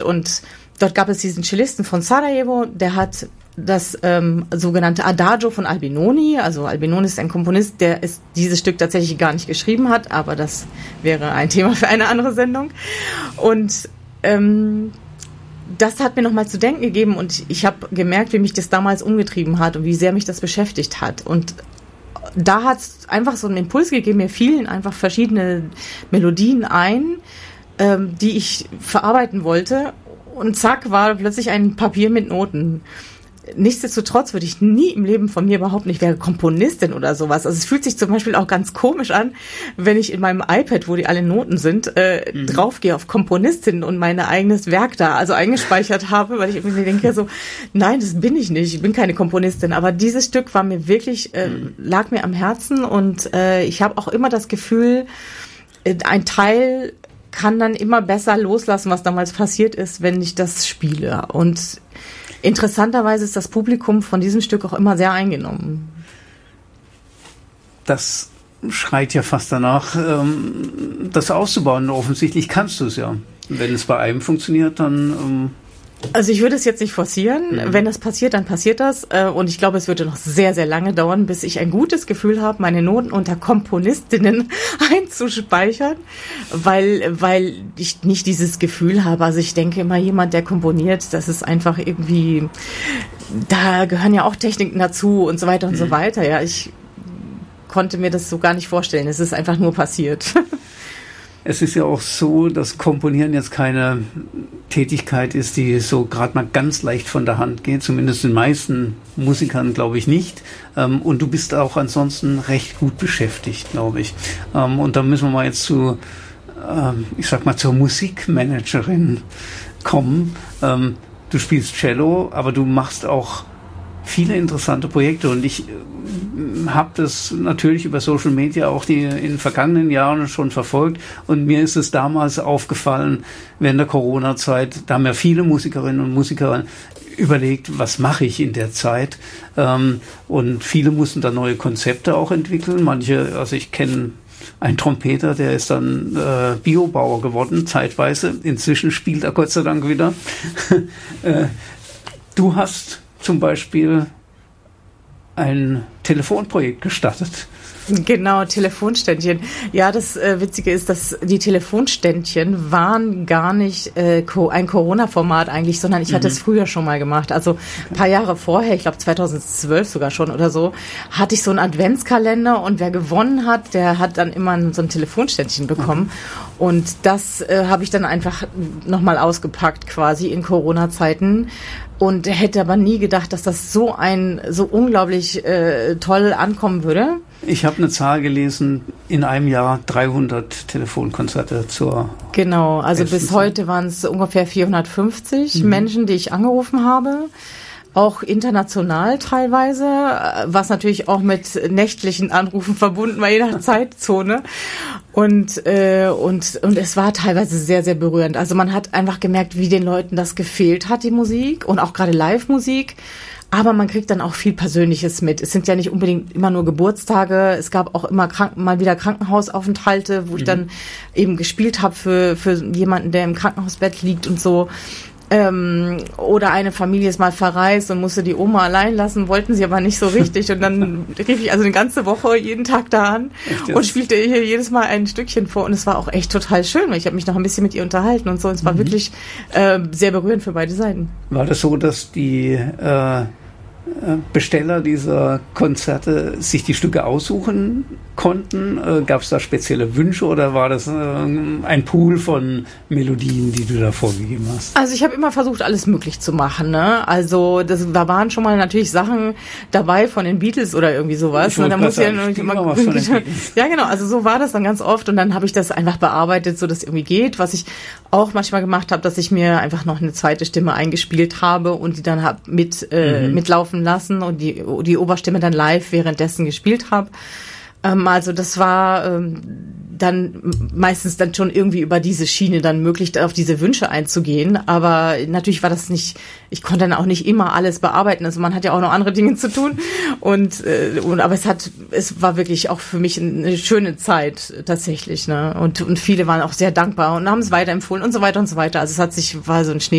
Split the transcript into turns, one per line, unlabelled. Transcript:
und dort gab es diesen Cellisten von Sarajevo, der hat das sogenannte Adagio von Albinoni, also Albinoni ist ein Komponist, der dieses Stück tatsächlich gar nicht geschrieben hat, aber das wäre ein Thema für eine andere Sendung. Und das hat mir nochmal zu denken gegeben und ich habe gemerkt, wie mich das damals umgetrieben hat und wie sehr mich das beschäftigt hat. Und da hat es einfach so einen Impuls gegeben, mir fielen einfach verschiedene Melodien ein, die ich verarbeiten wollte. Und zack, war plötzlich ein Papier mit Noten. Nichtsdestotrotz würde ich nie im Leben von mir behaupten, ich wäre Komponistin oder sowas. Also es fühlt sich zum Beispiel auch ganz komisch an, wenn ich in meinem iPad, wo die alle Noten sind, draufgehe auf Komponistin und mein eigenes Werk da also eingespeichert habe, weil ich irgendwie denke so, nein, das bin ich nicht, ich bin keine Komponistin. Aber dieses Stück war mir wirklich, lag mir am Herzen und ich habe auch immer das Gefühl, ein Teil kann dann immer besser loslassen, was damals passiert ist, wenn ich das spiele. Und interessanterweise ist das Publikum von diesem Stück auch immer sehr eingenommen.
Das schreit ja fast danach, das auszubauen. Offensichtlich kannst du es ja. Wenn es bei einem funktioniert, dann...
Also ich würde es jetzt nicht forcieren. Wenn das passiert, dann passiert das. Und ich glaube, es würde noch sehr, sehr lange dauern, bis ich ein gutes Gefühl habe, meine Noten unter Komponistinnen einzuspeichern, weil ich nicht dieses Gefühl habe. Also ich denke immer, jemand, der komponiert, das ist einfach irgendwie, da gehören ja auch Techniken dazu und so weiter und so weiter. Ja, ich konnte mir das so gar nicht vorstellen. Es ist einfach nur passiert.
Es ist ja auch so, dass Komponieren jetzt keine Tätigkeit ist, die so gerade mal ganz leicht von der Hand geht, zumindest den meisten Musikern glaube ich nicht. Und du bist auch ansonsten recht gut beschäftigt, glaube ich. Und da müssen wir mal jetzt zur Musikmanagerin kommen. Du spielst Cello, aber du machst auch viele interessante Projekte und ich habe das natürlich über Social Media auch in den vergangenen Jahren schon verfolgt und mir ist es damals aufgefallen, während der Corona-Zeit, da haben ja viele Musikerinnen und Musiker überlegt, was mache ich in der Zeit, und viele mussten da neue Konzepte auch entwickeln. Manche, also ich kenne einen Trompeter, der ist dann Biobauer geworden, zeitweise. Inzwischen spielt er Gott sei Dank wieder. Du hast zum Beispiel ein Telefonprojekt gestartet.
Genau, Telefonständchen. Ja, das Witzige ist, dass die Telefonständchen waren gar nicht ein Corona-Format eigentlich, sondern ich hatte es früher schon mal gemacht. Also ein paar Jahre vorher, ich glaube 2012 sogar schon oder so, hatte ich so einen Adventskalender und wer gewonnen hat, der hat dann immer so ein Telefonständchen bekommen. Und das habe ich dann einfach nochmal ausgepackt quasi in Corona-Zeiten. Und hätte aber nie gedacht, dass das so unglaublich toll ankommen würde.
Ich habe eine Zahl gelesen, in einem Jahr 300 Telefonkonzerte zur...
Genau, also bis heute waren es ungefähr 450 Menschen, die ich angerufen habe. Auch international teilweise, was natürlich auch mit nächtlichen Anrufen verbunden war, je nach Zeitzone. Und es war teilweise sehr, sehr berührend. Also man hat einfach gemerkt, wie den Leuten das gefehlt hat, die Musik und auch gerade Live-Musik. Aber man kriegt dann auch viel Persönliches mit. Es sind ja nicht unbedingt immer nur Geburtstage. Es gab auch immer mal wieder Krankenhausaufenthalte, wo ich dann eben gespielt habe für jemanden, der im Krankenhausbett liegt und so. Oder eine Familie ist mal verreist und musste die Oma allein lassen, wollten sie aber nicht so richtig. Und dann rief ich also eine ganze Woche jeden Tag da an und spielte ihr jedes Mal ein Stückchen vor. Und es war auch echt total schön, weil ich habe mich noch ein bisschen mit ihr unterhalten und so. Und es war wirklich sehr berührend für beide Seiten.
War das so, dass die Besteller dieser Konzerte sich die Stücke aussuchen konnten? Gab es da spezielle Wünsche oder war das ein Pool von Melodien, die du da vorgegeben hast?
Also ich habe immer versucht, alles möglich zu machen. Ne? Also da waren schon mal natürlich Sachen dabei von den Beatles oder irgendwie sowas.
Da muss ja
ja, genau. Also so war das dann ganz oft und dann habe ich das einfach bearbeitet, so dass es irgendwie geht. Was ich auch manchmal gemacht habe, dass ich mir einfach noch eine zweite Stimme eingespielt habe und die dann mitlaufen lassen und die Oberstimme dann live währenddessen gespielt habe. Also das war dann meistens dann schon irgendwie über diese Schiene dann möglich, auf diese Wünsche einzugehen. Aber natürlich war das nicht, ich konnte dann auch nicht immer alles bearbeiten. Also man hat ja auch noch andere Dinge zu tun. Aber es war wirklich auch für mich eine schöne Zeit tatsächlich. Ne? Und viele waren auch sehr dankbar und haben es weiterempfohlen und so weiter und so weiter. Also war so ein